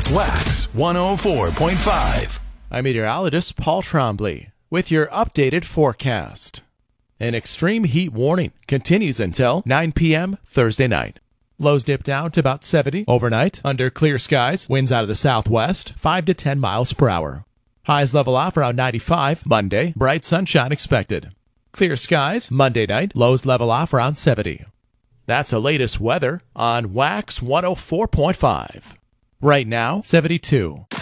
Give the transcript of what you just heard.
Wax 104.5. I'm meteorologist Paul Trombley with your updated forecast. An extreme heat warning continues until 9 p.m. Thursday night. Lows dip down to about 70 overnight under clear skies, winds out of the southwest, 5 to 10 miles per hour. Highs level off around 95 Monday, bright sunshine expected. Clear skies Monday night, lows level off around 70. That's the latest weather on Wax 104.5. Right now, 72.